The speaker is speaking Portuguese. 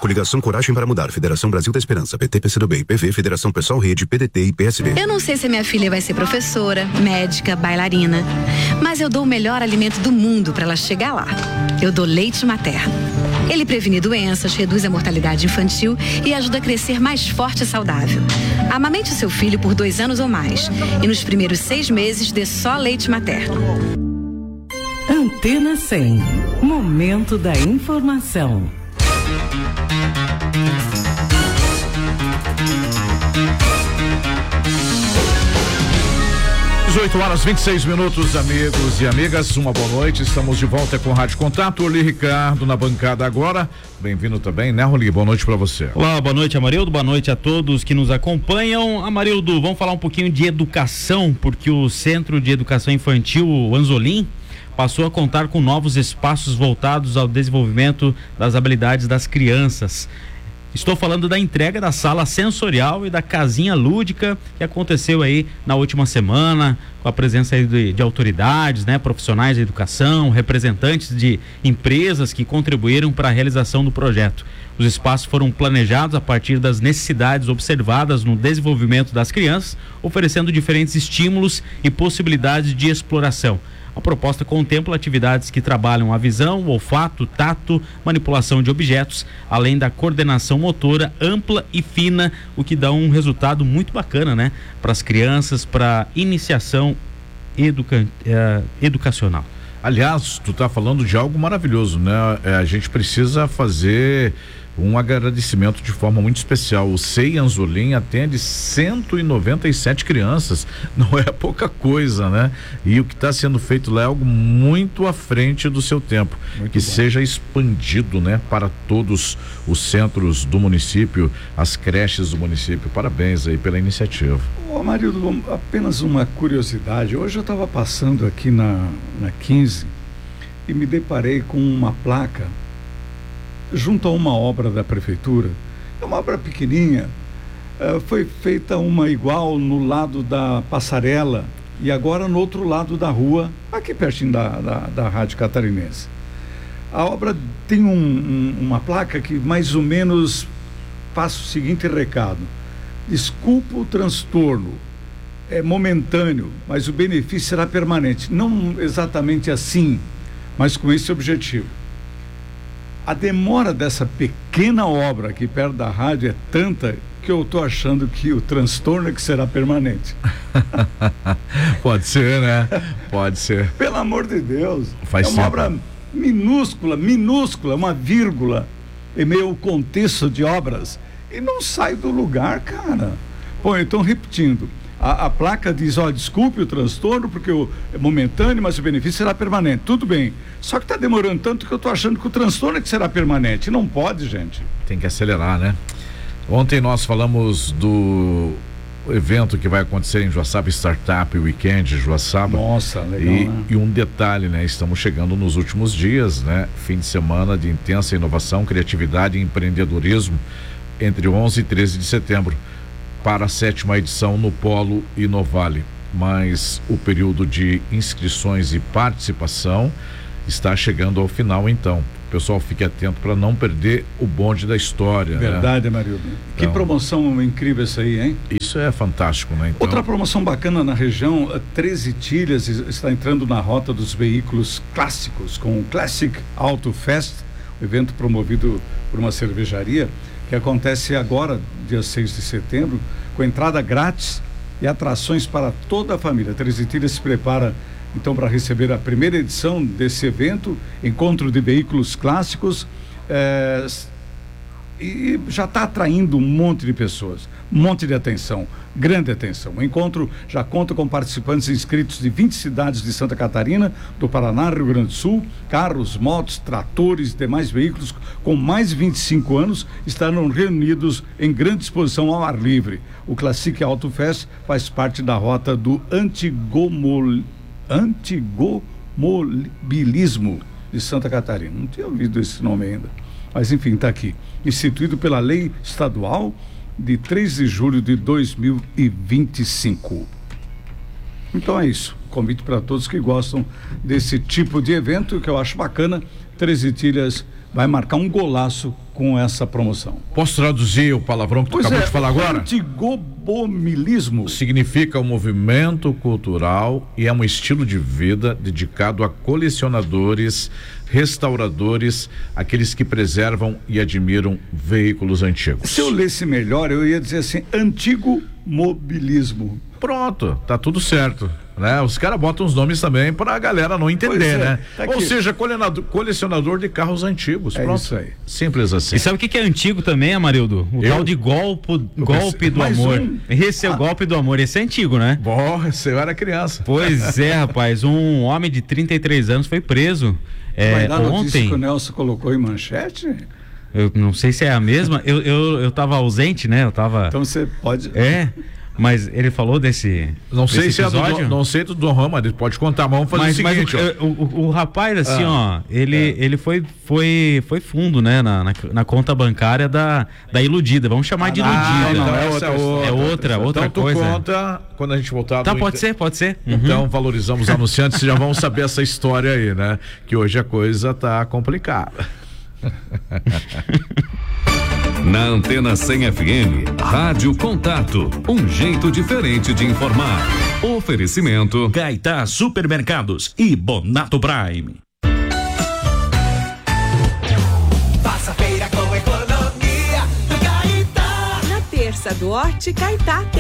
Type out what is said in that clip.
Coligação Coragem para Mudar, Federação Brasil da Esperança, PT, PCdoB, PV, Federação Pessoal Rede, PDT e PSB. Eu não sei se minha filha vai ser professora, médica, bailarina, mas eu dou o melhor alimento do mundo para ela chegar lá. Eu dou leite materno. Ele previne doenças, reduz a mortalidade infantil e ajuda a crescer mais forte e saudável. Amamente o seu filho por 2 anos ou mais. E nos primeiros 6 meses dê só leite materno. Antena 100. Momento da informação. 18h26, amigos e amigas, uma boa noite. Estamos de volta com o Rádio Contato. Orly Ricardo na bancada agora. Bem-vindo também, né, Orly? Boa noite para você. Olá, boa noite, Amarildo. Boa noite a todos que nos acompanham. Amarildo, vamos falar um pouquinho de educação, porque o Centro de Educação Infantil, o Anzolim, passou a contar com novos espaços voltados ao desenvolvimento das habilidades das crianças. Estou falando da entrega da sala sensorial e da casinha lúdica que aconteceu aí na última semana, com a presença aí de autoridades, né, profissionais da educação, representantes de empresas que contribuíram para a realização do projeto. Os espaços foram planejados a partir das necessidades observadas no desenvolvimento das crianças, oferecendo diferentes estímulos e possibilidades de exploração. A proposta contempla atividades que trabalham a visão, o olfato, tato, manipulação de objetos, além da coordenação motora ampla e fina, o que dá um resultado muito bacana, né, para as crianças, para iniciação educacional. Aliás, tu tá falando de algo maravilhoso, né? A gente precisa fazer um agradecimento de forma muito especial. O CEI Anzolim atende 197 crianças, não é pouca coisa, né? E o que está sendo feito lá é algo muito à frente do seu tempo, muito que bom. Seja expandido, né, para todos os centros do município, as creches do município. Parabéns aí pela iniciativa. Ô, Marildo, apenas uma curiosidade. Hoje eu estava passando aqui na 15 e me deparei com uma placa junto a uma obra da prefeitura. É uma obra pequenininha, foi feita uma igual no lado da passarela e agora no outro lado da rua, aqui pertinho da Rádio Catarinense. A obra tem uma placa que mais ou menos passa o seguinte recado: desculpa o transtorno, é momentâneo, mas o benefício será permanente. Não exatamente assim, mas com esse objetivo. A demora dessa pequena obra aqui perto da rádio é tanta que eu estou achando que o transtorno é que será permanente. Pode ser, né? Pode ser. Pelo amor de Deus. Faz uma obra minúscula, uma vírgula em meio ao contexto de obras. E não sai do lugar, cara. Bom, então repetindo. A placa diz, desculpe o transtorno, porque é momentâneo, mas o benefício será permanente. Tudo bem. Só que está demorando tanto que eu estou achando que o transtorno é que será permanente. Não pode, gente. Tem que acelerar, né? Ontem nós falamos do evento que vai acontecer em Joaçaba, Startup Weekend, Joaçaba. Nossa, legal, né? E um detalhe, né? Estamos chegando nos últimos dias, né? Fim de semana de intensa inovação, criatividade e empreendedorismo, entre 11 e 13 de setembro. Para a 7ª edição no Polo e no Vale, mas o período de inscrições e participação está chegando ao final, então o pessoal fique atento para não perder o bonde da história. Verdade, né? Marildo. Então, que promoção incrível essa aí, hein? Isso é fantástico, né? Então, outra promoção bacana na região, 13 Tilhas está entrando na rota dos veículos clássicos com o Classic Auto Fest, evento promovido por uma cervejaria, que acontece agora, dia 6 de setembro, com entrada grátis e atrações para toda a família. 13 Tilhas se prepara, então, para receber a primeira edição desse evento, encontro de veículos clássicos, e já está atraindo um monte de pessoas, um monte de atenção, grande atenção. O encontro já conta com participantes inscritos de 20 cidades de Santa Catarina, do Paraná, Rio Grande do Sul. Carros, motos, tratores e demais veículos com mais de 25 anos estarão reunidos em grande exposição ao ar livre. O Classic Auto Fest faz parte da rota do antigomobilismo de Santa Catarina. Não tinha ouvido esse nome ainda, mas enfim, está aqui. Instituído pela Lei Estadual de 3 de julho de 2025. Então é isso. Convite para todos que gostam desse tipo de evento, que eu acho bacana. 13 Tilhas vai marcar um golaço com essa promoção. Posso traduzir o palavrão que tu acabou de falar agora? Antigobomilismo Significa um movimento cultural e é um estilo de vida dedicado a colecionadores, restauradores, aqueles que preservam e admiram veículos antigos. Se eu lesse melhor, eu ia dizer assim, antigo mobilismo. Pronto, tá tudo certo, né? Os caras botam os nomes também pra galera não entender, né? Tá Ou seja, colecionador de carros antigos. É Pronto. isso aí. Simples assim. E sabe o que é antigo também, Amarildo? O tal de golpe do mais amor. um. Esse é o golpe do amor, esse é antigo, né? Bom, você era criança. Pois é, rapaz, um homem de 33 anos foi preso Vai dar notícia ontem. que o Nelson colocou em manchete? Eu não sei se é a mesma, eu tava ausente, né? Eu tava... Então você pode... Mas ele falou desse Não sei desse se episódio? é do não sei do Dom Rama, ele pode contar, mas vamos fazer o seguinte, o rapaz, assim, ele foi fundo, né, na conta bancária da iludida, vamos chamar de iludida. não, é outra então, tu coisa. conta quando a gente voltar. Tá, pode ser. Uhum. Então valorizamos os anunciantes, já vão saber essa história aí, né? Que hoje a coisa tá complicada. Na Antena 100 FM, Rádio Contato, um jeito diferente de informar. Oferecimento Gaitá Supermercados e Bonato Prime. Faça feira com economia do Gaitá. Na terça do Horti Gaitá